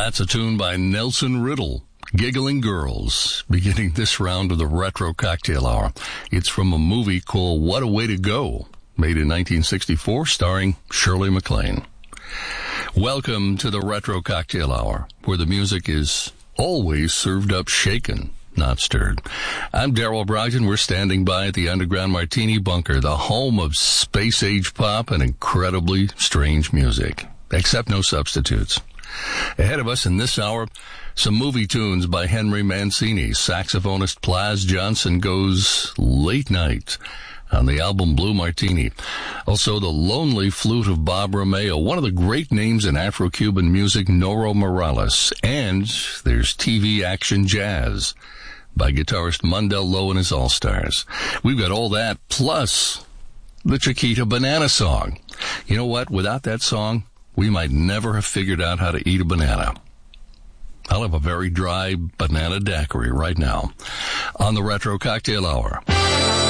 That's a tune by Nelson Riddle, Giggling Girls, beginning this round of the Retro Cocktail Hour. It's from a movie called What a Way to Go, made in 1964, starring Shirley MacLaine. Welcome to the Retro Cocktail Hour, where the music is always served up shaken, not stirred. I'm Darrell Brogdon. We're standing by at the Underground Martini Bunker, the home of space-age pop and incredibly strange music, except no substitutes. Ahead of us in this hour, some movie tunes by Henry Mancini. Saxophonist Plas Johnson goes late night on the album Blue Martini. Also, the lonely flute of Bob Romeo, one of the great names in Afro-Cuban music, Noro Morales. And there's TV action jazz by guitarist Mundell Lowe and his All-Stars. We've got all that, plus the Chiquita Banana Song. You know what? Without that song, we might never have figured out how to eat a banana. I'll have a very dry banana daiquiri right now on the Retro Cocktail Hour.